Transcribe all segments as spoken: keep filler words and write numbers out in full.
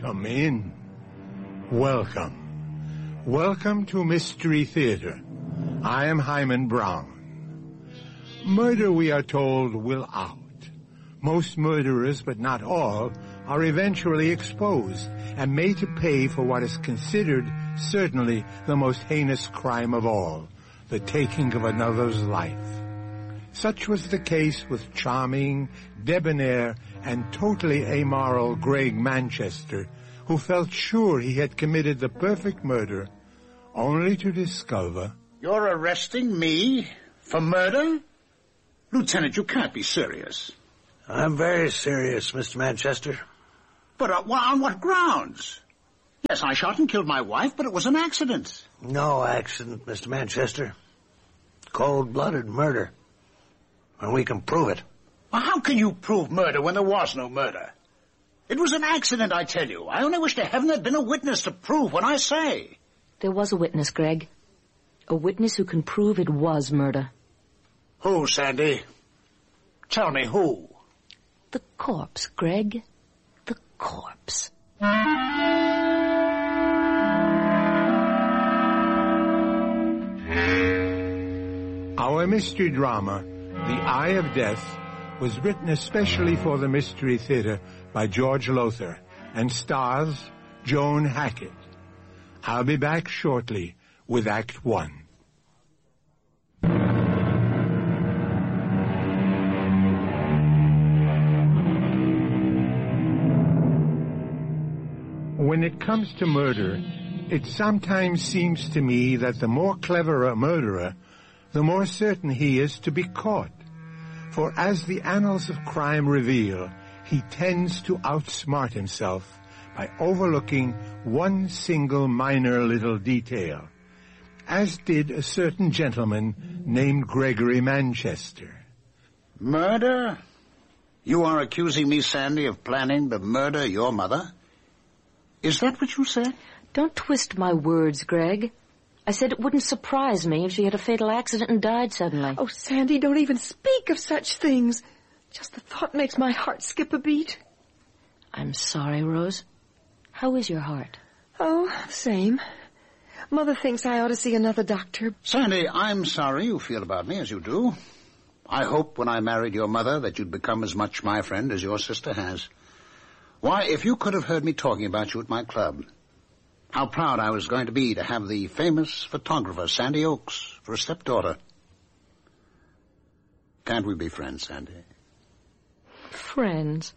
Come in. Welcome. Welcome to Mystery Theater. I am Hyman Brown. Murder, we are told, will out. Most murderers, but not all, are eventually exposed and made to pay for what is considered certainly the most heinous crime of all, the taking of another's life. Such was the case with charming, debonair, and totally amoral Greg Manchester, who felt sure he had committed the perfect murder, only to discover... You're arresting me for murder? Lieutenant, you can't be serious. I'm very serious, Mister Manchester. But uh, on what grounds? Yes, I shot and killed my wife, but it was an accident. No accident, Mister Manchester. Cold-blooded murder. And we can prove it. Well, how can you prove murder when there was no murder? It was an accident, I tell you. I only wish to heaven there'd been a witness to prove what I say. There was a witness, Greg. A witness who can prove it was murder. Who, Sandy? Tell me who. The corpse, Greg. The corpse. Our mystery drama, The Eye of Death, was written especially for the Mystery Theater by George Lothar and stars Joan Hackett. I'll be back shortly with Act One. When it comes to murder, it sometimes seems to me that the more clever a murderer, the more certain he is to be caught. For as the annals of crime reveal, he tends to outsmart himself by overlooking one single minor little detail, as did a certain gentleman named Gregory Manchester. Murder? You are accusing me, Sandy, of planning to murder your mother? Is that what you said? Don't twist my words, Greg. I said it wouldn't surprise me if she had a fatal accident and died suddenly. Oh, Sandy, don't even speak of such things. Just the thought makes my heart skip a beat. I'm sorry, Rose. How is your heart? Oh, the same. Mother thinks I ought to see another doctor. Sandy, I'm sorry you feel about me as you do. I hoped when I married your mother that you'd become as much my friend as your sister has. Why, if you could have heard me talking about you at my club, how proud I was going to be to have the famous photographer, Sandy Oakes, for a stepdaughter. Can't we be friends, Sandy? Friends?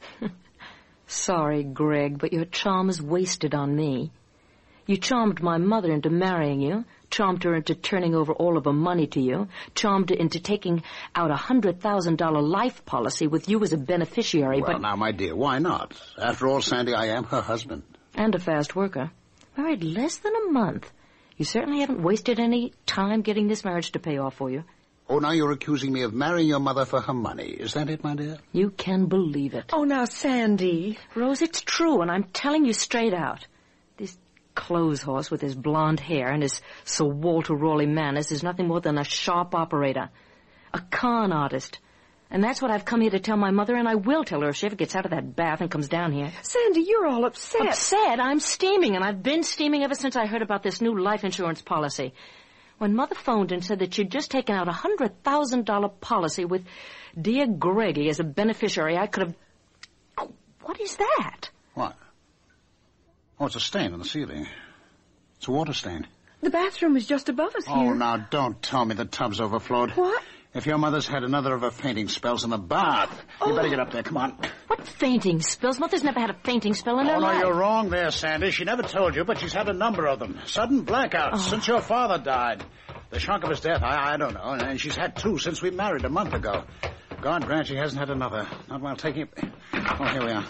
Sorry, Greg, but your charm is wasted on me. You charmed my mother into marrying you, charmed her into turning over all of her money to you, charmed her into taking out a one hundred thousand dollars life policy with you as a beneficiary, well, but... now, my dear, why not? After all, Sandy, I am her husband. And a fast worker. Married less than a month. You certainly haven't wasted any time getting this marriage to pay off for you. Oh, now you're accusing me of marrying your mother for her money. Is that it, my dear? You can believe it. Oh, now, Sandy. Rose, it's true, and I'm telling you straight out. This clothes horse with his blonde hair and his Sir Walter Raleigh manners is nothing more than a sharp operator. A con artist. And that's what I've come here to tell my mother, and I will tell her if she ever gets out of that bath and comes down here. Sandy, you're all upset. Upset? I'm steaming, and I've been steaming ever since I heard about this new life insurance policy. When Mother phoned and said that she'd just taken out a one hundred thousand dollars policy with dear Greggy as a beneficiary, I could have... Oh, what is that? What? Oh, it's a stain on the ceiling. It's a water stain. The bathroom is just above us Oh, here. now, don't tell me the tub's overflowed. What? If your mother's had another of her fainting spells in the bath, you Oh. better get up there. Come on. What fainting spells? Mother's never had a fainting spell in her Oh, no, life. you're wrong there, Sandy. She never told you, but she's had a number of them. Sudden blackouts Oh. since your father died. The shock of his death, I, I don't know. And she's had two since we married a month ago. God grant she hasn't had another. Not while taking it. Oh, here we are.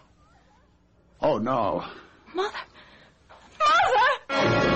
Oh, no. Mother. Mother!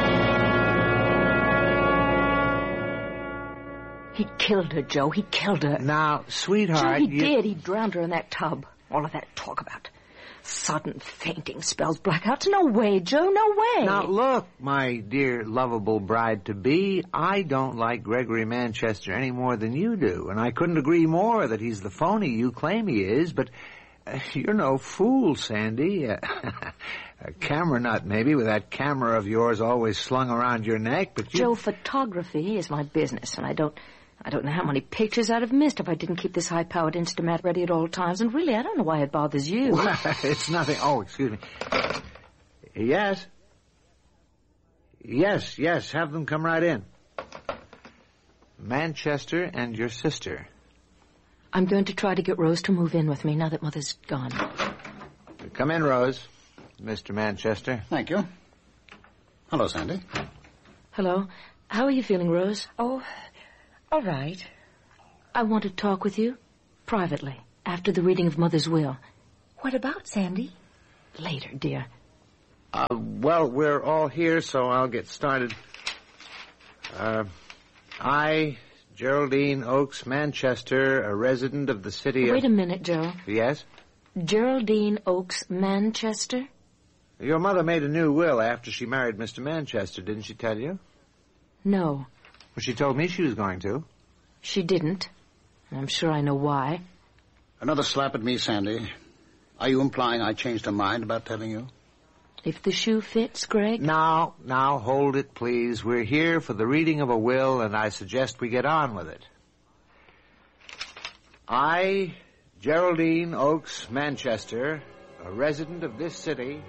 He killed her, Joe. He killed her. Now, sweetheart... Joe, he you... did. He drowned her in that tub. All of that talk about sudden fainting spells, blackouts. No way, Joe, no way. Now, look, my dear, lovable bride-to-be, I don't like Gregory Manchester any more than you do, and I couldn't agree more that he's the phony you claim he is, but You're no fool, Sandy. Uh, a camera nut, maybe, with that camera of yours always slung around your neck, but you... Joe, photography is my business, and I don't... I don't know how many pictures I'd have missed if I didn't keep this high-powered Instamat ready at all times, and really, I don't know why it bothers you. Well, it's nothing... Oh, excuse me. Yes? Yes, yes, have them come right in. Manchester and your sister. I'm going to try to get Rose to move in with me now that Mother's gone. Come in, Rose. Mister Manchester. Thank you. Hello, Sandy. Hello. How are you feeling, Rose? Oh, all right. I want to talk with you privately after the reading of Mother's will. What about, Sandy? Later, dear. Uh, well, we're all here, so I'll get started. Uh, I, Geraldine Oakes Manchester, a resident of the city Wait of... Wait a minute, Joe. Yes? Geraldine Oakes Manchester? Your mother made a new will after she married Mister Manchester, didn't she tell you? No. Well, she told me she was going to. She didn't. I'm sure I know why. Another slap at me, Sandy. Are you implying I changed her mind about telling you? If the shoe fits, Greg? Now, now, hold it, please. We're here for the reading of a will, and I suggest we get on with it. I, Geraldine Oakes Manchester, a resident of this city...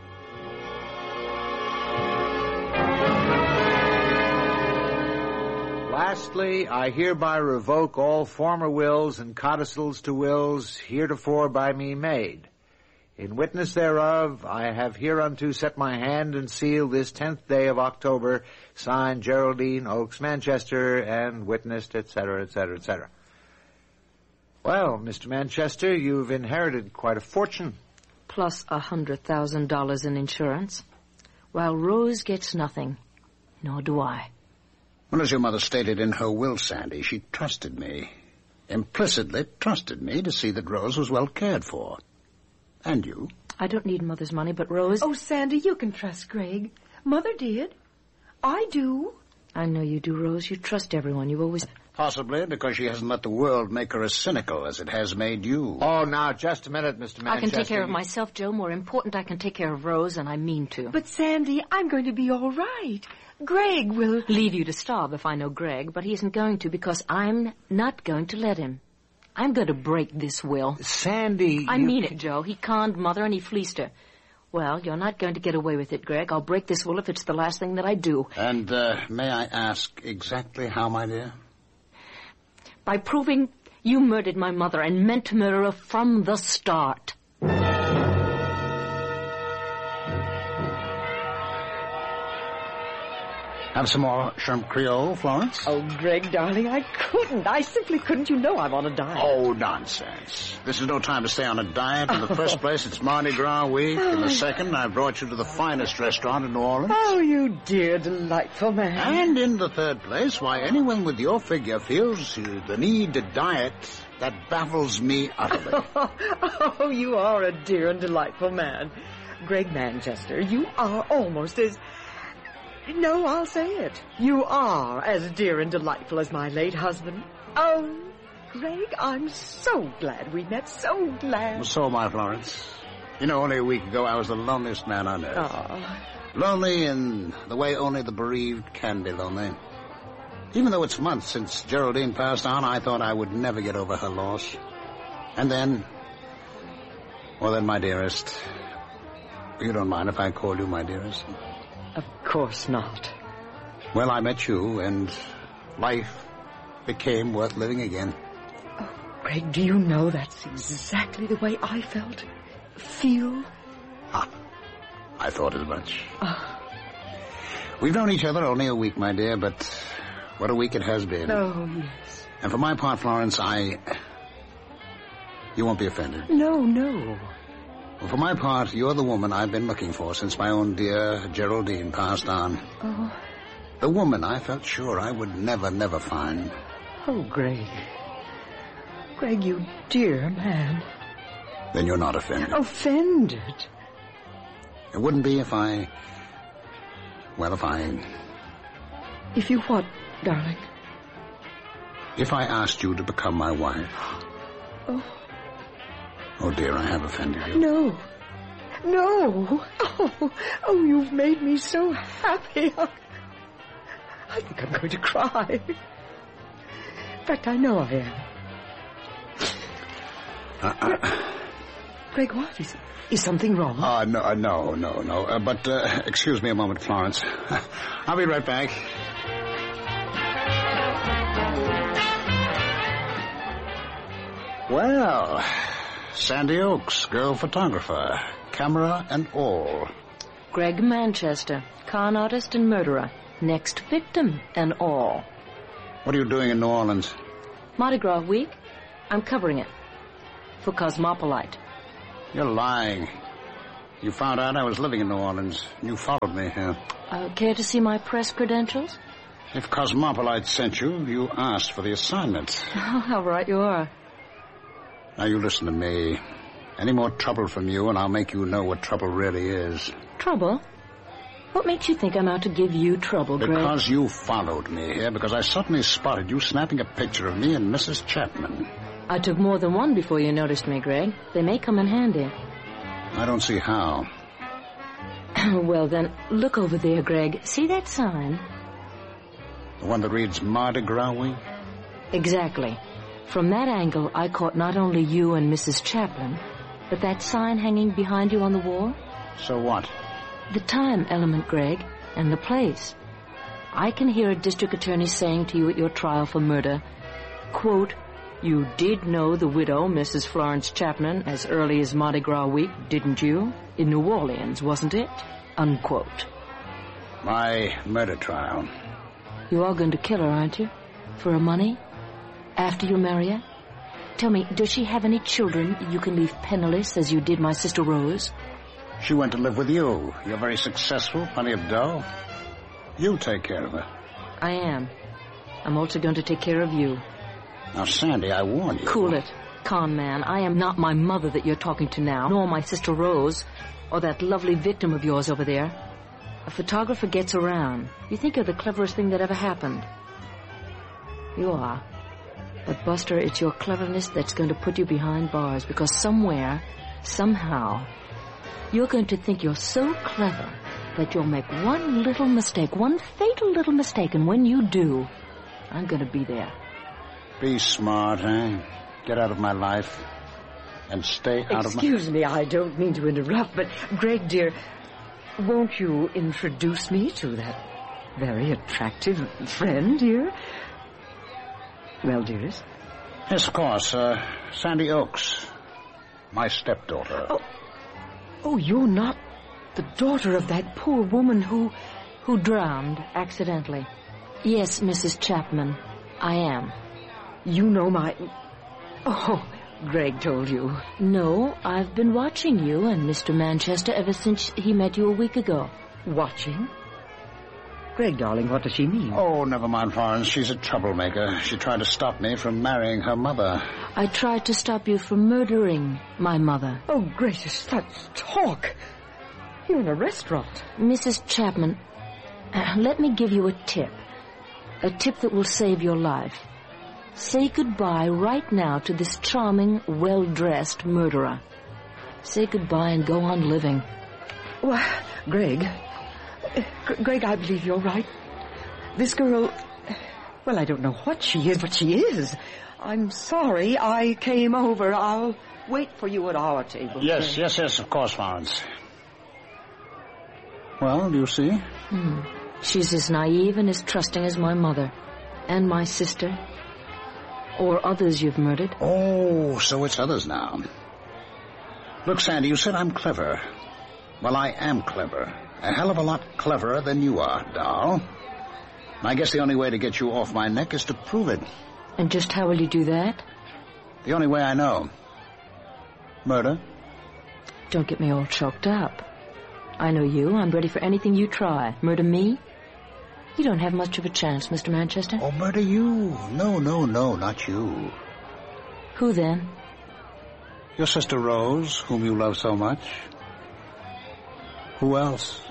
Lastly, I hereby revoke all former wills and codicils to wills heretofore by me made. In witness thereof, I have hereunto set my hand and seal this tenth day of October, signed Geraldine Oakes Manchester, and witnessed, et cetera, et cetera, et cetera. Well, Mister Manchester, you've inherited quite a fortune. Plus a hundred thousand dollars in insurance, while Rose gets nothing, nor do I. Well, as your mother stated in her will, Sandy, she trusted me, implicitly trusted me to see that Rose was well cared for. And you? I don't need Mother's money, but Rose... Oh, Sandy, you can trust Greg. Mother did. I do. I know you do, Rose. You trust everyone. You always... Possibly because she hasn't let the world make her as cynical as it has made you. Oh, now, just a minute, Mister Manchester. I can take care of myself, Joe. More important, I can take care of Rose, and I mean to. But, Sandy, I'm going to be all right. Greg will... Leave you to starve if I know Greg, but he isn't going to because I'm not going to let him. I'm going to break this will. Sandy, I you... mean it, Joe. He conned Mother and he fleeced her. Well, you're not going to get away with it, Greg. I'll break this will if it's the last thing that I do. And, uh, may I ask exactly how, my dear? By proving you murdered my mother and meant to murder her from the start. Have some more shrimp Creole, Florence? Oh, Greg, darling, I couldn't. I simply couldn't. You know I'm on a diet. Oh, nonsense. This is no time to stay on a diet. In the first place, it's Mardi Gras week. In the second, I brought you to the finest restaurant in New Orleans. Oh, you dear, delightful man. And in the third place, why, anyone with your figure feels the need to diet. That baffles me utterly. Oh, you are a dear and delightful man. Greg Manchester, you are almost as... No, I'll say it. You are as dear and delightful as my late husband. Oh, Greg, I'm so glad we met. So glad. Well, so am I, Florence. You know, only a week ago, I was the loneliest man on earth. Oh. Lonely in the way only the bereaved can be lonely. Even though it's months since Geraldine passed on, I thought I would never get over her loss. And then... Well, then, my dearest... You don't mind if I call you my dearest? Of course not. Well, I met you, and life became worth living again. Oh, Greg, do you know that's exactly the way I felt? Feel? Ah, I thought as much. Oh. We've known each other only a week, my dear, but what a week it has been. Oh, yes. And for my part, Florence, I... You won't be offended. No, no. Well, for my part, you're the woman I've been looking for since my own dear Geraldine passed on. Oh. The woman I felt sure I would never, never find. Oh, Greg. Greg, you dear man. Then you're not offended. Offended? It wouldn't be if I... Well, if I... If you what, darling? If I asked you to become my wife. Oh. Oh, dear, I have offended you. No. No. Oh, oh, you've made me so happy. I think I'm going to cry. In fact, I know I am. Uh, uh, Greg, what? Is, is something wrong? uh, no, uh, no, no, no. Uh, but, uh, excuse me a moment, Florence. I'll be right back. Well, Sandy Oaks, girl photographer, camera and all. Greg Manchester, con artist and murderer. Next victim and all. What are you doing in New Orleans? Mardi Gras week. I'm covering it. For Cosmopolite. You're lying. You found out I was living in New Orleans. You followed me here. Uh, care to see my press credentials? If Cosmopolite sent you, you asked for the assignment. Oh, how right you are. Now you listen to me. Any more trouble from you and I'll make you know what trouble really is. Trouble? What makes you think I'm out to give you trouble, Greg? Because you followed me here, because I suddenly spotted you snapping a picture of me and Missus Chapman. I took more than one before you noticed me, Greg. They may come in handy. I don't see how. Well, then, look over there, Greg. See that sign? The one that reads Mardi Gras Week? Exactly. From that angle, I caught not only you and Missus Chapman, but that sign hanging behind you on the wall. So what? The time element, Greg, and the place. I can hear a district attorney saying to you at your trial for murder, quote, "You did know the widow, Missus Florence Chapman, as early as Mardi Gras week, didn't you? In New Orleans, wasn't it?" Unquote. My murder trial. You are going to kill her, aren't you? For her money? After you marry her? Tell me, does she have any children you can leave penniless as you did my sister Rose? She went to live with you. You're very successful, plenty of dough. You take care of her. I am. I'm also going to take care of you. Now, Sandy, I warn you. Cool it, con man. I am not my mother that you're talking to now, nor my sister Rose, or that lovely victim of yours over there. A photographer gets around. You think you're the cleverest thing that ever happened. You are. But, Buster, it's your cleverness that's going to put you behind bars, because somewhere, somehow, you're going to think you're so clever that you'll make one little mistake, one fatal little mistake, and when you do, I'm going to be there. Be smart, eh? Get out of my life. And stay out of my... Excuse me, I don't mean to interrupt, but, Greg, dear, won't you introduce me to that very attractive friend here? Well, dearest? Yes, of course. Uh, Sandy Oaks. My stepdaughter. Oh, oh, you're not the daughter of that poor woman who... Who drowned accidentally. Yes, Missus Chapman, I am. You know my... Oh, Greg told you. No, I've been watching you and Mister Manchester ever since he met you a week ago. Watching? Greg, darling, what does she mean? Oh, never mind, Florence. She's a troublemaker. She tried to stop me from marrying her mother. I tried to stop you from murdering my mother. Oh, gracious, that's talk. You're in a restaurant. Missus Chapman, uh, let me give you a tip. A tip that will save your life. Say goodbye right now to this charming, well-dressed murderer. Say goodbye and go on living. Well, Greg... G- Greg, I believe you're right. This girl... Well, I don't know what she is, but she is. I'm sorry I came over. I'll wait for you at our table. Yes, yes, yes, of course, Florence. Well, do you see? Hmm. She's as naive and as trusting as my mother. And my sister. Or others you've murdered. Oh, so it's others now. Look, Sandy, you said I'm clever. Well, I am clever. A hell of a lot cleverer than you are, doll. I guess the only way to get you off my neck is to prove it. And just how will you do that? The only way I know. Murder. Don't get me all choked up. I know you. I'm ready for anything you try. Murder me? You don't have much of a chance, Mister Manchester. Oh, murder you. No, no, no, not you. Who then? Your sister Rose, whom you love so much. Who else?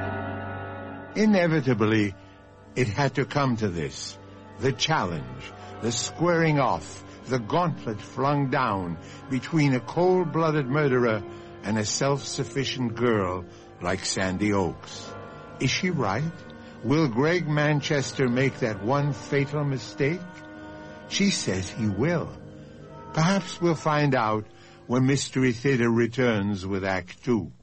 Inevitably, it had to come to this, the challenge, the squaring off, the gauntlet flung down between a cold-blooded murderer and a self-sufficient girl like Sandy Oaks. Is she right? Will Greg Manchester make that one fatal mistake? She says he will. Perhaps we'll find out when Mystery Theater returns with Act Two.